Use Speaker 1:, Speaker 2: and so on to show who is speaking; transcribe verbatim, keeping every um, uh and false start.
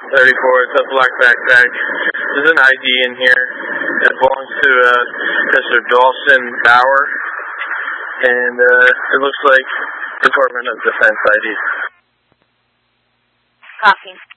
Speaker 1: thirty-four, it's a black backpack. There's an I D in here. It belongs to uh, Mister Dawson Bauer, and uh, it looks like Department of Defense I D.
Speaker 2: Copy.